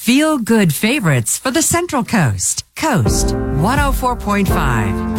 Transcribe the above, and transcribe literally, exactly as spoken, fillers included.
Feel good favorites for the Central Coast. Coast one oh four point five.